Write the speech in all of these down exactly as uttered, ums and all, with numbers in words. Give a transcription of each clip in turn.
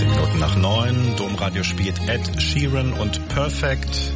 zehn Minuten nach neun. Domradio spielt Ed Sheeran und Perfect.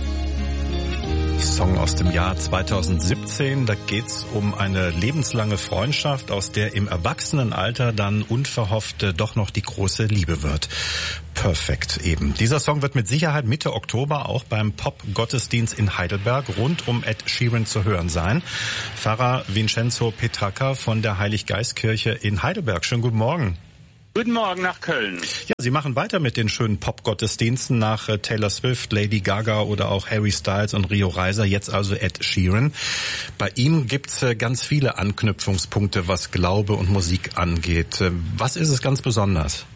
Song aus dem Jahr zweitausendsiebzehn. Da geht's um eine lebenslange Freundschaft, aus der im Erwachsenenalter dann unverhofft doch noch die große Liebe wird. Perfekt eben. Dieser Song wird mit Sicherheit Mitte Oktober auch beim Pop-Gottesdienst in Heidelberg rund um Ed Sheeran zu hören sein. Pfarrer Vincenzo Petracca von der Heiliggeistkirche in Heidelberg. Schönen guten Morgen. Guten Morgen nach Köln. Ja, Sie machen weiter mit den schönen Pop-Gottesdiensten nach Taylor Swift, Lady Gaga oder auch Harry Styles und Rio Reiser, jetzt also Ed Sheeran. Bei ihm gibt's ganz viele Anknüpfungspunkte, was Glaube und Musik angeht. Was ist es ganz besonders?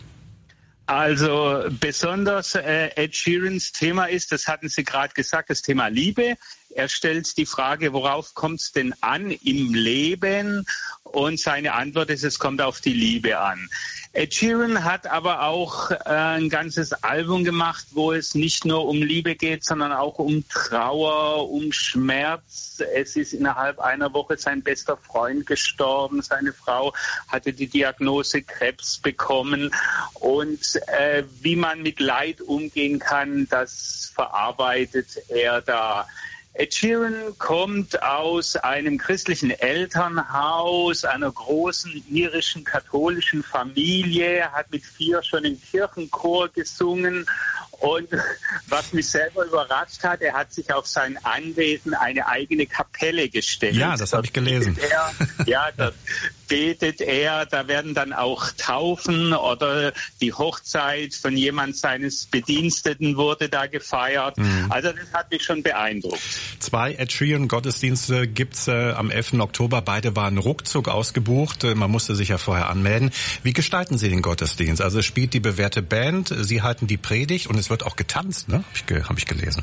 Also besonders äh, Ed Sheerans Thema ist, das hatten Sie gerade gesagt, das Thema Liebe. Er stellt die Frage, worauf kommt es denn an im Leben? Und seine Antwort ist, es kommt auf die Liebe an. Ed Sheeran hat aber auch äh, ein ganzes Album gemacht, wo es nicht nur um Liebe geht, sondern auch um Trauer, um Schmerz. Es ist innerhalb einer Woche sein bester Freund gestorben. Seine Frau hatte die Diagnose Krebs bekommen. Und äh, wie man mit Leid umgehen kann, das verarbeitet er da. Ed Sheeran kommt aus einem christlichen Elternhaus, einer großen irischen katholischen Familie, hat mit vier schon im Kirchenchor gesungen. Und was mich selber überrascht hat, er hat sich auf sein Anwesen eine eigene Kapelle gestellt. Ja, das habe ich gelesen. Er, ja, da betet er, da werden dann auch Taufen oder die Hochzeit von jemand seines Bediensteten wurde da gefeiert. Mhm. Also das hat mich schon beeindruckt. Zwei Ed Sheeran Gottesdienste gibt's äh, am elften Oktober. Beide waren ruckzuck ausgebucht. Man musste sich ja vorher anmelden. Wie gestalten Sie den Gottesdienst? Also es spielt die bewährte Band, Sie halten die Predigt und es wird auch getanzt, ne? Habe ich, ge- hab ich gelesen.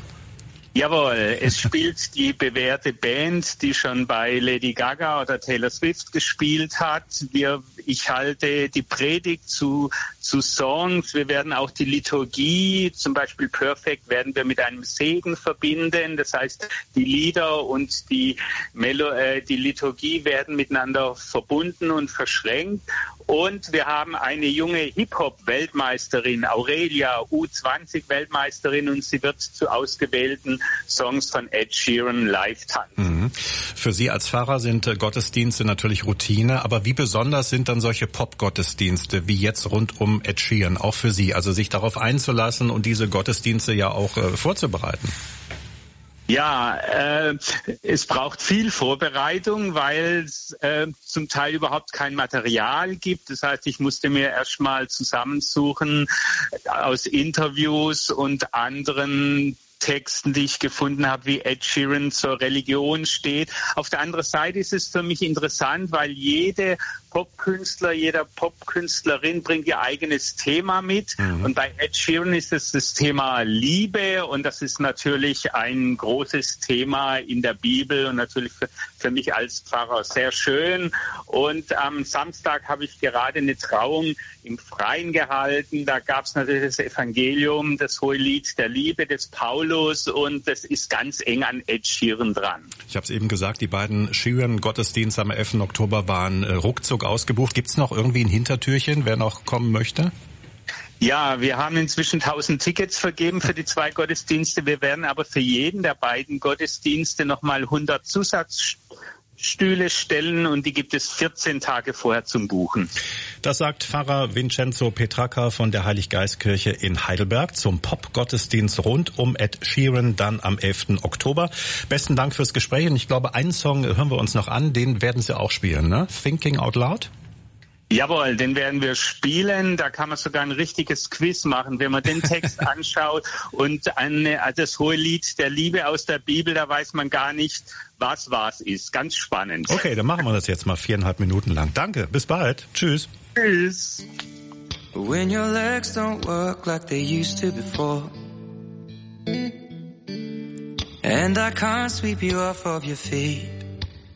Jawohl, es spielt die bewährte Band, die schon bei Lady Gaga oder Taylor Swift gespielt hat. Wir, ich halte die Predigt zu, zu Songs. Wir werden auch die Liturgie, zum Beispiel Perfect, werden wir mit einem Segen verbinden. Das heißt, die Lieder und die, Melo- äh, die Liturgie werden miteinander verbunden und verschränkt. Und wir haben eine junge Hip-Hop-Weltmeisterin, Aurelia, U zwanzig-Weltmeisterin, und sie wird zu ausgewählten Songs von Ed Sheeran live tanzen. Mhm. Für Sie als Pfarrer sind Gottesdienste natürlich Routine, aber wie besonders sind dann solche Pop-Gottesdienste wie jetzt rund um Ed Sheeran, auch für Sie? Also sich darauf einzulassen und diese Gottesdienste ja auch äh, vorzubereiten. Ja, äh, es braucht viel Vorbereitung, weil es äh, zum Teil überhaupt kein Material gibt. Das heißt, ich musste mir erstmal zusammensuchen aus Interviews und anderen Texten, die ich gefunden habe, wie Ed Sheeran zur Religion steht. Auf der anderen Seite ist es für mich interessant, weil jede Popkünstler, jeder Popkünstlerin bringt ihr eigenes Thema mit. Mhm. Und bei Ed Sheeran ist es das Thema Liebe, und das ist natürlich ein großes Thema in der Bibel und natürlich für, für mich als Pfarrer sehr schön. Und am Samstag habe ich gerade eine Trauung im Freien gehalten. Da gab es natürlich das Evangelium, das Hohelied der Liebe des Paulus, und das ist ganz eng an Ed Sheeran dran. Ich habe es eben gesagt, die beiden Sheeran-Gottesdienste am elften Oktober waren äh, ruckzuck ausgebucht. Gibt es noch irgendwie ein Hintertürchen, wer noch kommen möchte? Ja, wir haben inzwischen tausend Tickets vergeben für die zwei Gottesdienste. Wir werden aber für jeden der beiden Gottesdienste nochmal hundert Zusatzstühle stellen, und die gibt es vierzehn Tage vorher zum Buchen. Das sagt Pfarrer Vincenzo Petracca von der Heiliggeistkirche in Heidelberg zum Pop-Gottesdienst rund um Ed Sheeran dann am elften Oktober. Besten Dank fürs Gespräch, und ich glaube, einen Song hören wir uns noch an, den werden Sie auch spielen, ne? Thinking Out Loud? Jawohl, den werden wir spielen. Da kann man sogar ein richtiges Quiz machen, wenn man den Text anschaut. Und eine, das Hohelied der Liebe aus der Bibel, da weiß man gar nicht, was was ist. Ganz spannend. Okay, dann machen wir das jetzt mal viereinhalb Minuten lang. Danke, bis bald. Tschüss. Tschüss. When your legs don't work like they used to before, and I can't sweep you off of your feet,